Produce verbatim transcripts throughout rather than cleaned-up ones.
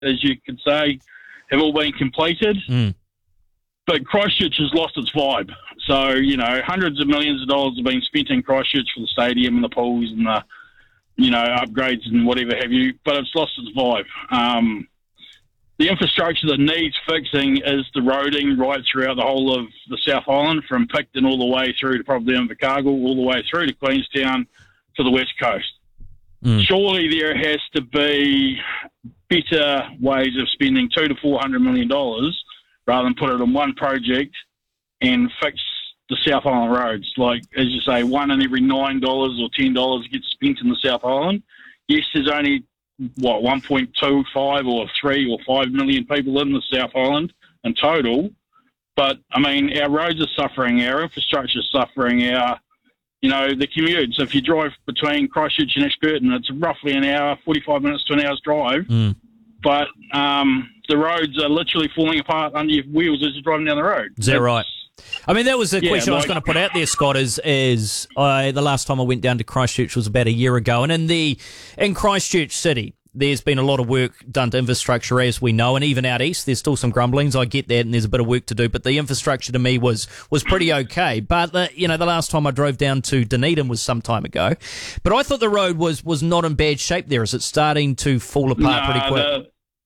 as you could say, have all been completed. Mm. But Christchurch has lost its vibe. So, you know, hundreds of millions of dollars have been spent in Christchurch for the stadium and the pools and the, you know, upgrades and whatever have you, but it's lost its vibe. Um, the infrastructure that needs fixing is the roading right throughout the whole of the South Island, from Picton all the way through to probably Invercargill, all the way through to Queenstown to the West Coast. Mm. Surely there has to be better ways of spending two to four hundred million dollars rather than put it on one project and fix the South Island roads. Like, as you say, one in every nine dollars or ten dollars gets spent in the South Island. Yes, there's only, what, one point two five or three or five million people in the South Island in total. But, I mean, our roads are suffering, our infrastructure is suffering, our, you know, the commute. So if you drive between Christchurch and Ashburton, it's roughly an hour, forty-five minutes to an hour's drive. Mm. But um, the roads are literally falling apart under your wheels as you're driving down the road. Is that It's, right? I mean, that was the Yeah, question I was like- going to put out there, Scott, is, is I, the last time I went down to Christchurch was about a year ago, and in the in Christchurch City, there's been a lot of work done to infrastructure, as we know, and even out east, there's still some grumblings. I get that, and there's a bit of work to do, but the infrastructure to me was was pretty okay. But, the, you know, the last time I drove down to Dunedin was some time ago, but I thought the road was, was not in bad shape there. Is it starting to fall apart Nah, pretty quick? the-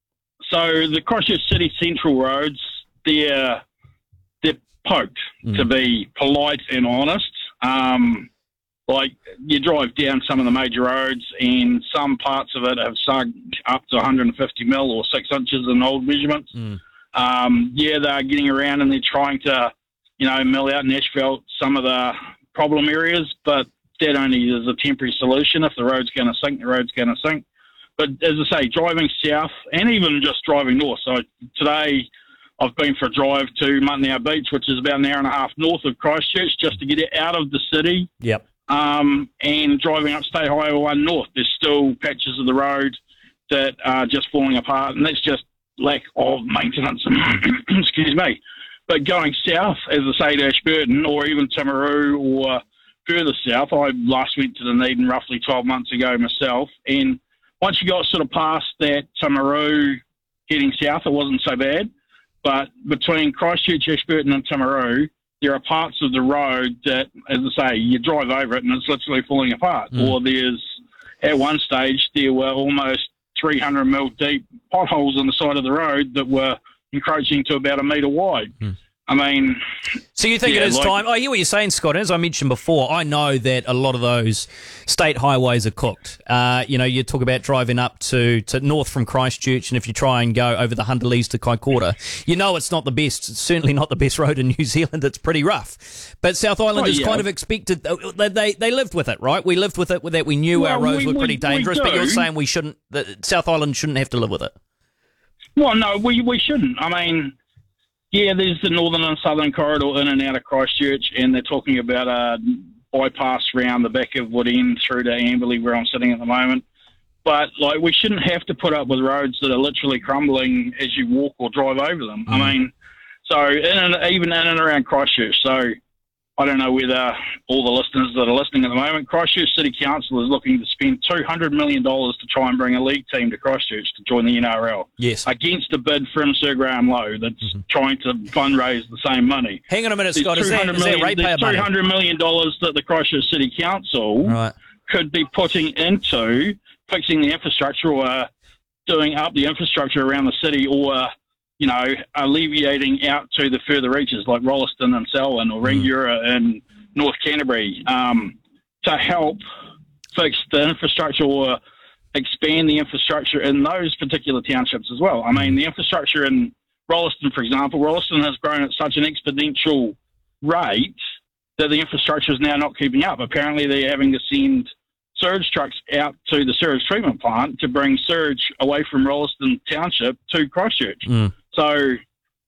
so the Christchurch City Central roads, they're, they're poked, Mm. to be polite and honest. Um, like, you drive down some of the major roads and some parts of it have sunk up to one hundred fifty mil or six inches in old measurements. Mm. Um, yeah, they're getting around and they're trying to, you know, mill out and asphalt some of the problem areas, but that only is a temporary solution. If the road's going to sink, the road's going to sink. But as I say, driving south and even just driving north. So today I've been for a drive to Muttonau Beach, which is about an hour and a half north of Christchurch, just to get it out of the city. Yep. Um, and driving up State Highway one north, there's still patches of the road that are just falling apart, and that's just lack of maintenance. Excuse me. But going south, as I say, to Ashburton or even Timaru or further south, I last went to Dunedin roughly twelve months ago myself, and once you got sort of past that Timaru heading south, it wasn't so bad. But between Christchurch, Ashburton and Timaru, there are parts of the road that, as I say, you drive over it and it's literally falling apart. Mm. Or there's, at one stage, there were almost three hundred mil deep potholes on the side of the road that were encroaching to about a metre wide. Mm. I mean... So you think yeah, it is like, time? I hear what you're saying, Scott. As I mentioned before, I know that a lot of those state highways are cooked. Uh, you know, you talk about driving up to, to north from Christchurch, and if you try and go over the Hunterlees to Kaikoura, you know it's not the best, it's certainly not the best road in New Zealand. It's pretty rough. But South Island Oh, is yeah. kind of expected. They, they they lived with it, right? We lived with it, with that we knew Well, our roads we- were pretty we- we dangerous, but you're do. saying we shouldn't, that South Island shouldn't have to live with it. Well, no, we, we shouldn't. I mean... Yeah, there's the northern and southern corridor in and out of Christchurch, and they're talking about a bypass round the back of Wood End through to Amberley, where I'm sitting at the moment. But, like, we shouldn't have to put up with roads that are literally crumbling as you walk or drive over them. Mm. I mean, so in and, even in and around Christchurch. So I don't know whether all the listeners that are listening at the moment, Christchurch City Council is looking to spend two hundred million dollars to try and bring a league team to Christchurch to join the N R L. Yes. Against a bid from Sir Graham Lowe that's Mm-hmm. trying to fundraise the same money. Hang on a minute, There's Scott. Is that, is that million ratepayer there's money? two hundred million dollars that the Christchurch City Council Right. could be putting into fixing the infrastructure or doing up the infrastructure around the city, or, you know, alleviating out to the further reaches like Rolleston and Selwyn or Ringura and North Canterbury, um, to help fix the infrastructure or expand the infrastructure in those particular townships as well. I mean, the infrastructure in Rolleston, for example, Rolleston has grown at such an exponential rate that the infrastructure is now not keeping up. Apparently, they're having to send sewage trucks out to the sewage treatment plant to bring sewage away from Rolleston Township to Christchurch. Mm. So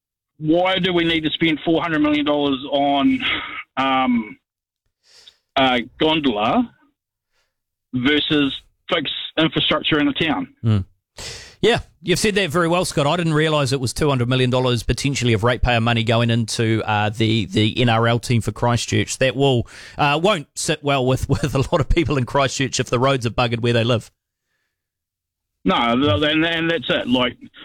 why do we need to spend four hundred million dollars on um, a gondola versus fix infrastructure in the town? Mm. Yeah, you've said that very well, Scott. I didn't realise it was two hundred million dollars potentially of ratepayer money going into uh, the, the N R L team for Christchurch. That will uh, won't sit well with, with a lot of people in Christchurch if the roads are buggered where they live. No, and, and that's it. Like,